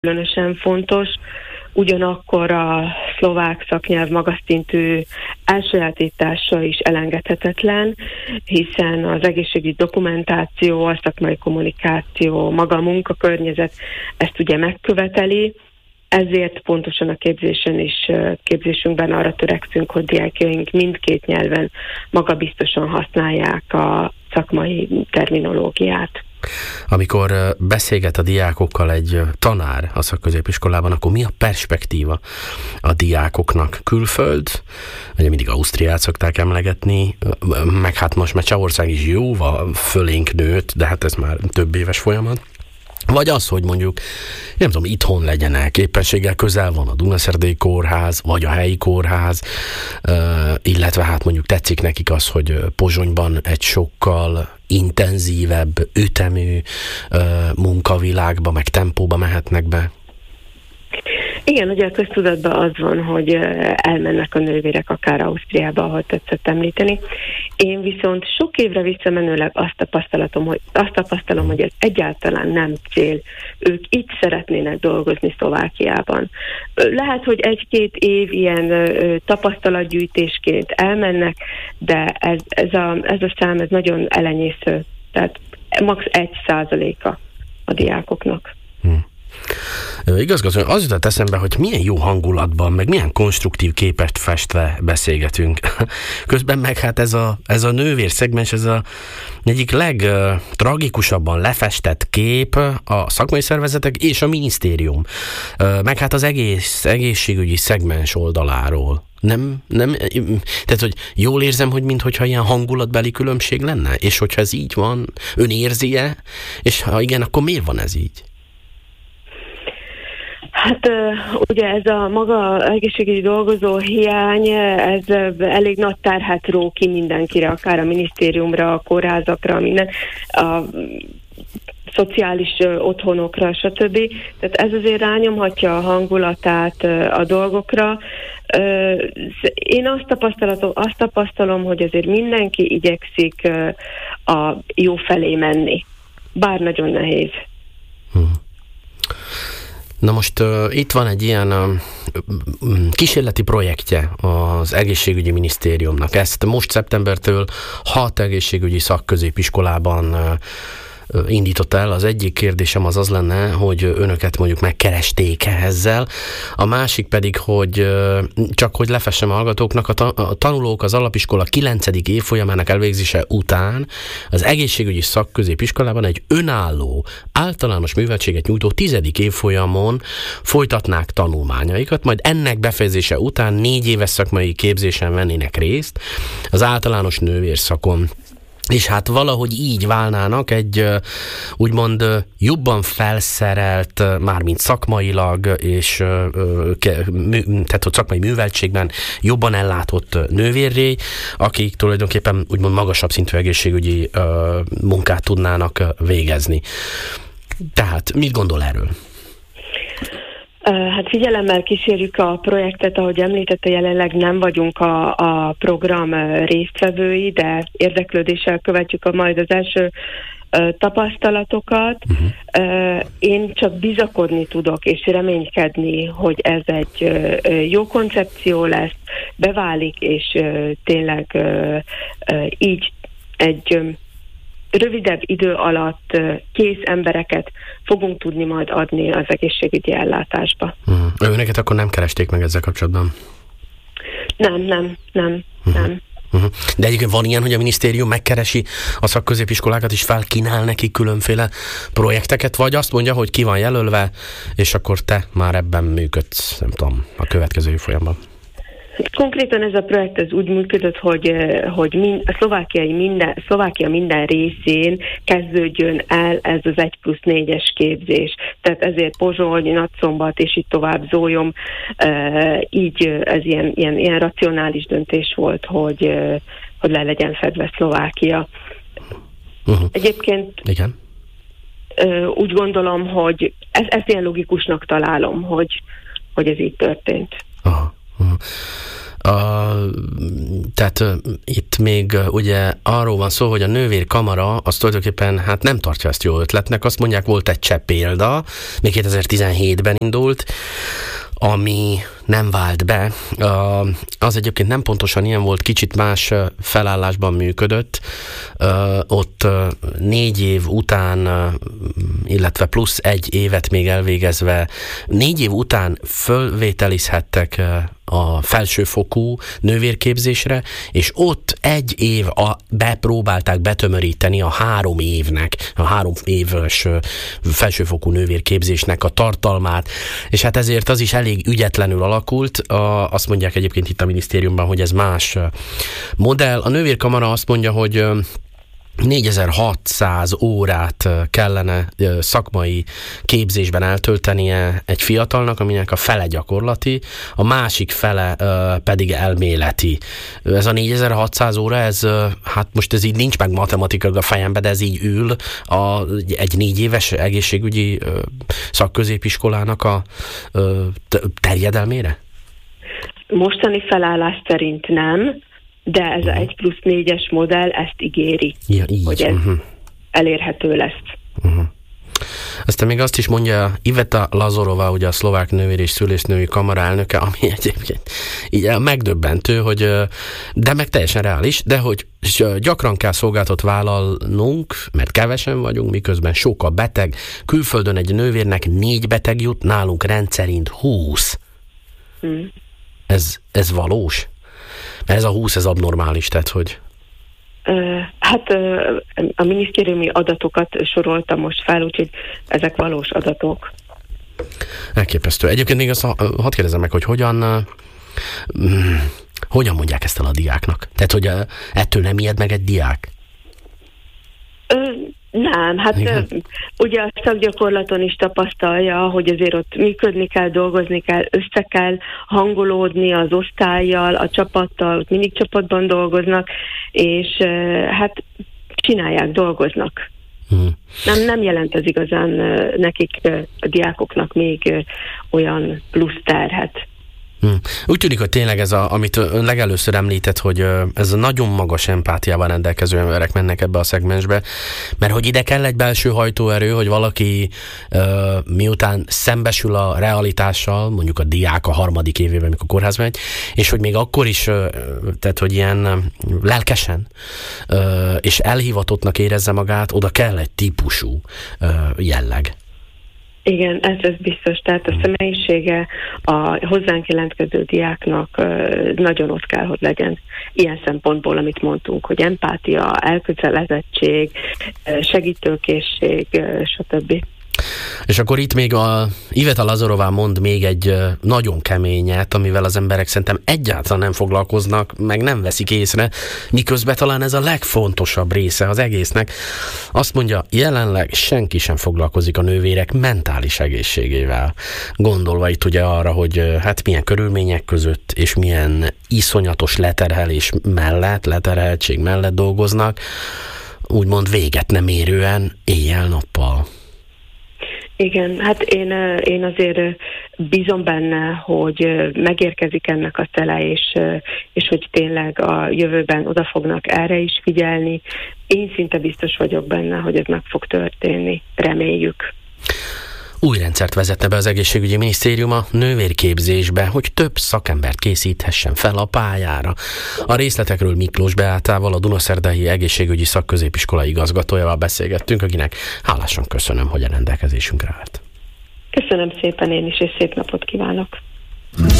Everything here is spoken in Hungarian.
különösen fontos. Ugyanakkor a szlovák szaknyelv magas szintű elsajátítása is elengedhetetlen, hiszen az egészségügyi dokumentáció, a szakmai kommunikáció, maga a munkakörnyezet ezt ugye megköveteli, ezért pontosan a képzésünkben arra törekszünk, hogy diákjaink mindkét nyelven magabiztosan használják a szakmai terminológiát. Amikor beszélget a diákokkal egy tanár a szakközépiskolában, akkor mi a perspektíva a diákoknak? Külföld, ugye mindig Ausztriát szokták emlegetni, meg hát most már Csehország is jóval fölénk nőtt, de hát ez már több éves folyamat. Vagy az, hogy mondjuk, nem tudom, itthon legyenek, éppenséggel közel van a Dunaszerdei kórház, vagy a helyi kórház, illetve hát mondjuk tetszik nekik az, hogy Pozsonyban egy sokkal intenzívebb, ütemű munkavilágba, meg tempóba mehetnek be. Igen, ugye a köztudatban az van, hogy elmennek a nővérek akár Ausztriába, ahogy tetszett említeni. Én viszont sok évre visszamenőleg azt tapasztalom, hogy ez egyáltalán nem cél. Ők itt szeretnének dolgozni Szlovákiában. Lehet, hogy egy-két év ilyen tapasztalatgyűjtésként elmennek, de ez a szám ez nagyon elenyésző. Tehát max. 1% a diákoknak. Igazgató, az jutott eszembe, hogy milyen jó hangulatban, meg milyen konstruktív képet festve beszélgetünk. Közben meg hát ez a nővér szegmens, ez a egyik legtragikusabban lefestett kép a szakmai szervezetek és a minisztérium. Meg hát az egész egészségügyi szegmens oldaláról. Nem, tehát, hogy jól érzem, hogy minthogyha ilyen hangulatbeli különbség lenne, és hogyha ez így van, ön érzi-e, és ha igen, akkor miért van ez így? Hát ugye ez a maga egészségügyi dolgozó hiány, ez elég nagy terhet ró ki mindenkire, akár a minisztériumra, a kórházakra, a szociális otthonokra, stb. Tehát ez azért rányomhatja a hangulatát a dolgokra. Én azt tapasztalom, hogy azért mindenki igyekszik a jó felé menni, bár nagyon nehéz. Na most itt van egy ilyen kísérleti projektje az egészségügyi minisztériumnak. Ezt most szeptembertől 6 egészségügyi szakközépiskolában indított el. Az egyik kérdésem az lenne, hogy önöket mondjuk megkeresték ezzel. A másik pedig, hogy csak hogy lefessem a hallgatóknak, a tanulók az alapiskola 9. évfolyamának elvégzése után az egészségügyi szakközépiskolában egy önálló, általános műveltséget nyújtó 10. évfolyamon folytatnák tanulmányaikat, majd ennek befejezése után 4 éves szakmai képzésen vennének részt az általános nővérszakon. És hát valahogy így válnának egy úgymond jobban felszerelt, mármint szakmailag, és tehát a szakmai műveltségben jobban ellátott nővérré, akik tulajdonképpen úgymond magasabb szintű egészségügyi munkát tudnának végezni. Tehát mit gondol erről? Hát figyelemmel kísérjük a projektet, ahogy említette, jelenleg nem vagyunk a program résztvevői, de érdeklődéssel követjük majd az első tapasztalatokat. Én csak bizakodni tudok, és reménykedni, hogy ez egy jó koncepció lesz, beválik, és tényleg így egy rövidebb idő alatt kész embereket fogunk tudni majd adni az egészségügyi ellátásba. Önöket akkor nem keresték meg ezzel kapcsolatban? Nem. De egyébként van ilyen, hogy a minisztérium megkeresi a szakközépiskolákat és felkínál nekik különféle projekteket, vagy azt mondja, hogy ki van jelölve, és akkor te már ebben működsz, nem tudom, a következő folyamban. Konkrétan ez a projekt ez úgy működött, hogy a Szlovákia minden részén kezdődjön el ez az 1+4-es képzés. Tehát ezért Pozsony, Nagyszombat és így tovább Zólyom, így ez ilyen racionális döntés volt, hogy le legyen fedve Szlovákia. Egyébként igen. Úgy gondolom, hogy ezt ilyen logikusnak találom, hogy ez így történt. Aha. Tehát itt még ugye arról van szó, hogy a nővérkamara az tulajdonképpen hát nem tartja ezt jó ötletnek. Azt mondják, volt egy csepp példa, még 2017-ben indult, ami nem vált be. Az egyébként nem pontosan ilyen volt, kicsit más felállásban működött. Ott 4 év után, illetve plusz 1 évet még elvégezve, 4 év után fölvételizhettek a felsőfokú nővérképzésre, és ott 1 év bepróbálták betömöríteni a 3 évnek, a 3 éves felsőfokú nővérképzésnek a tartalmát, és hát ezért az is elég ügyetlenül alakult. Azt mondják egyébként itt a minisztériumban, hogy ez más modell. A nővérkamara azt mondja, hogy 4600 órát kellene szakmai képzésben eltöltenie egy fiatalnak, aminek a fele gyakorlati, a másik fele pedig elméleti. Ez a 4600 óra, hát most ez így nincs meg matematikailag a fejembe, de ez így ül egy 4 éves egészségügyi szakközépiskolának a terjedelmére? Mostani felállás szerint nem, de ez a 1+4-es modell ezt ígéri, hogy ez elérhető lesz. Aztán még azt is mondja Iveta Lazorová, ugye a Szlovák Nővér és Szülésznői Kamara elnöke, ami egyébként így megdöbbentő, hogy, de meg teljesen reális, de hogy gyakran kell szolgáltat vállalnunk, mert kevesen vagyunk, miközben sok a beteg. Külföldön egy nővérnek 4 beteg jut, nálunk rendszerint 20. Ez valós? Mert ez a 20, ez abnormális, tehát hogy... Hát a minisztériumi adatokat soroltam most fel, úgyhogy ezek valós adatok. Elképesztő. Egyébként még azt hadd kérdezem meg, hogy hogyan mondják ezt el a diáknak? Tehát, hogy ettől nem ijed meg egy diák? Nem, hát ugye a szakgyakorlaton is tapasztalja, hogy azért ott működni kell, dolgozni kell, össze kell hangolódni az osztállyal, a csapattal, ott mindig csapatban dolgoznak, és hát csinálják, dolgoznak. Nem jelent ez igazán nekik, a diákoknak még olyan plusz terhet. Úgy tűnik, hogy tényleg ez, amit ön legelőször említett, hogy ez a nagyon magas empátiával rendelkező emberek mennek ebbe a szegmensbe, mert hogy ide kell egy belső hajtóerő, hogy valaki miután szembesül a realitással, mondjuk a diák a 3. évében, amikor kórházba megy, és hogy még akkor is, tehát hogy ilyen lelkesen és elhivatottnak érezze magát, oda kell egy típusú jelleg. Igen, ez biztos. Tehát a személyisége a hozzánk jelentkező diáknak nagyon ott kell, hogy legyen. Ilyen szempontból, amit mondtunk, hogy empátia, elkötelezettség, segítőkészség, stb. És akkor itt még a Iveta Lazorová mond még egy nagyon keményet, amivel az emberek szerintem egyáltalán nem foglalkoznak, meg nem veszik észre, miközben talán ez a legfontosabb része az egésznek. Azt mondja, jelenleg senki sem foglalkozik a nővérek mentális egészségével. Gondolva itt ugye arra, hogy hát milyen körülmények között és milyen iszonyatos leterheltség mellett dolgoznak, úgymond véget nem érően, éjjel-nappal. Igen, hát én azért bízom benne, hogy megérkezik ennek a szele, és hogy tényleg a jövőben oda fognak erre is figyelni. Én szinte biztos vagyok benne, hogy ez meg fog történni. Reméljük. Új rendszert vezetne be az egészségügyi minisztérium a nővérképzésbe, hogy több szakembert készíthessen fel a pályára. A részletekről Miklós Beátával, a Dunaszerdahelyi Egészségügyi Szakközépiskola igazgatójával beszélgettünk, akinek hálásan köszönöm, hogy a rendelkezésünkre állt. Köszönöm szépen én is, és szép napot kívánok!